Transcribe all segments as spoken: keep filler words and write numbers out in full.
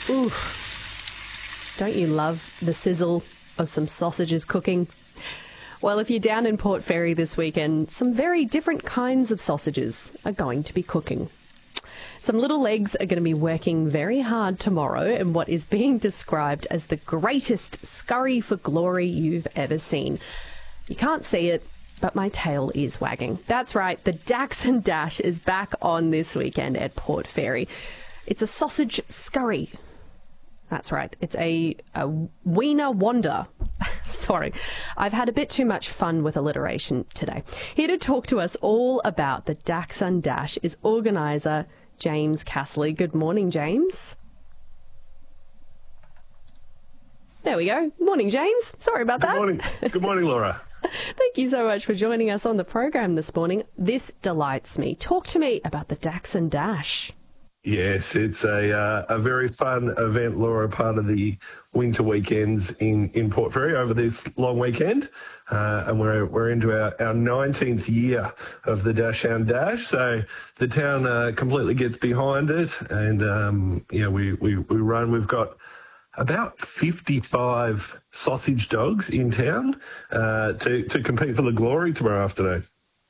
Ooh, don't you love the sizzle of some sausages cooking? Well, if you're down in Port Fairy this weekend, some very different kinds of sausages are going to be cooking. Some little legs are going to be working very hard tomorrow in what is being described as the greatest scurry for glory you've ever seen. You can't see it, but my tail is wagging. That's right, the Dax and Dash is back on this weekend at Port Fairy. It's a sausage scurry. That's right, it's a, a wiener wonder. Sorry, I've had a bit too much fun with alliteration today. Here to talk to us all about the Dax and Dash is organiser James Casserly. Good morning, James. There we go. Morning, James. Sorry about that. Good morning. Good morning, Laura. Thank you so much for joining us on the program this morning. This delights me. Talk to me about the Dax and Dash. Yes, it's a uh, a very fun event, Laura, part of the winter weekends in, in Port Fairy over this long weekend. Uh, and we're we're into our, our nineteenth year of the Dash and Dash. So the town uh, completely gets behind it. And, um, yeah, we, we, we run. We've got about fifty-five sausage dogs in town uh, to, to compete for the glory tomorrow afternoon.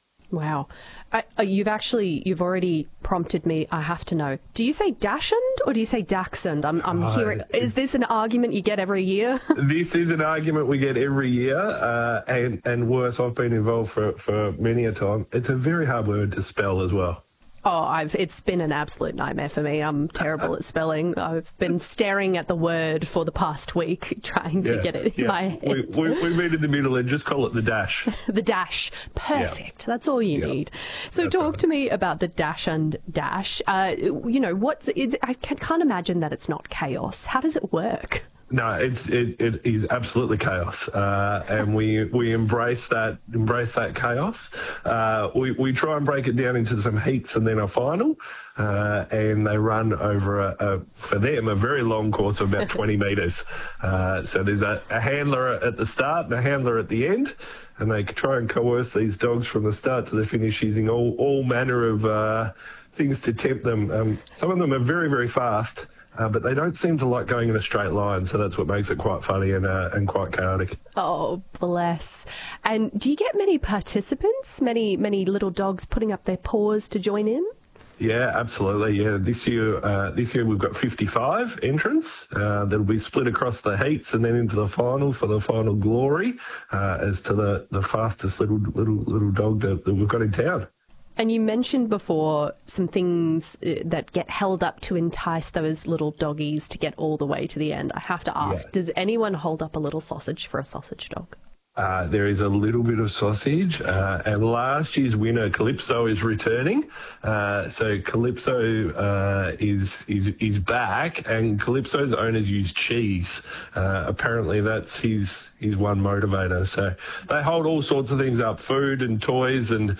Wow. I, you've actually, you've already prompted me. I have to know. Do you say Dachshund or do you say Dachshund? I'm, I'm uh, hearing, is this an argument you get every year? This is an argument we get every year, uh, and, and worse, I've been involved for, for many a time. It's a very hard word to spell as well. Oh, I've, it's been an absolute nightmare for me. I'm terrible at spelling. I've been staring at the word for the past week, trying to yeah, get it in yeah. my head. We, we, we meet in the middle and just call it the Dash. The Dash. Perfect. Yeah. That's all you yeah. need. So That's talk right. to me about the Dash and Dash. Uh, you know, what's, is, I can't imagine that it's not chaos. How does it work? No, it's it, it is absolutely chaos, uh, and we we embrace that embrace that chaos. Uh, we we try and break it down into some heats and then a final, uh, and they run over a, a for them a very long course of about twenty metres. Uh, so there's a, a handler at the start and a handler at the end, and they try and coerce these dogs from the start to the finish using all all manner of uh, things to tempt them. Um, some of them are very very fast. Uh, but they don't seem to like going in a straight line, so that's what makes it quite funny and uh, and quite chaotic. Oh, bless. And do you get many participants, many many little dogs putting up their paws to join in? Yeah, absolutely. Yeah, this year uh, this year we've got fifty-five entrants. Uh, that'll be split across the heats and then into the final for the final glory uh, as to the, the fastest little little little dog that, that we've got in town. And you mentioned before some things that get held up to entice those little doggies to get all the way to the end. I have to ask, yeah. Does anyone hold up a little sausage for a sausage dog? Uh, there is a little bit of sausage, uh, and last year's winner, Calypso, is returning. Uh, so Calypso uh, is, is is back, and Calypso's owners use cheese. Uh, apparently, that's his his one motivator. So they hold all sorts of things up: food and toys and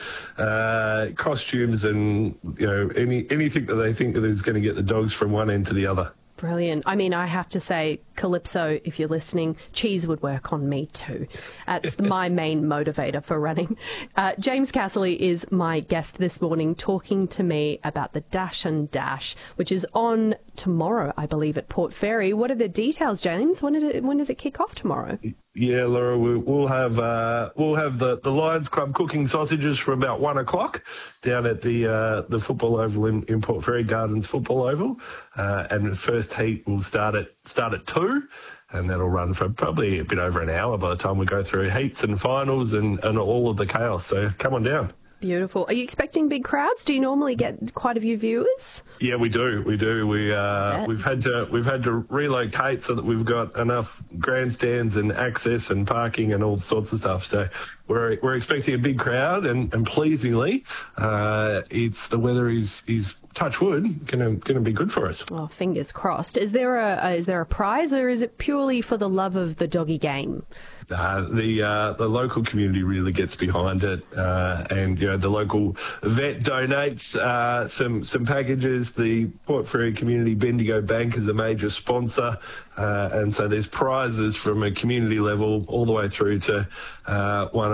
uh, costumes, and you know any anything that they think that is going to get the dogs from one end to the other. Brilliant. I mean, I have to say, Calypso, if you're listening, cheese would work on me too. That's my main motivator for running. Uh, James Casserly is my guest this morning, talking to me about the Dash and Dash, which is on tomorrow, I believe, at Port Fairy. What are the details, James? When, did it, when does it kick off tomorrow? Yeah, Laura, we, we'll have uh, we'll have the, the Lions Club cooking sausages for about one o'clock down at the uh, the football oval in, in Port Fairy Gardens football oval, uh, and the first heat will start at start at two, and that'll run for probably a bit over an hour by the time we go through heats and finals and, and all of the chaos. So come on down. Beautiful. Are you expecting big crowds? Do you normally get quite a few viewers? Yeah, we do. We do. We uh, we've had to we've had to relocate so that we've got enough grandstands and access and parking and all sorts of stuff. So we're we're expecting a big crowd, and, and pleasingly, uh, it's the weather is is touch wood gonna gonna be good for us. Oh, fingers crossed. Is there a is there a prize, or is it purely for the love of the doggy game? Uh, the uh, the local community really gets behind it, uh, and you know the local vet donates uh, some some packages. The Port Fairy Community Bendigo Bank is a major sponsor, uh, and so there's prizes from a community level all the way through to uh, one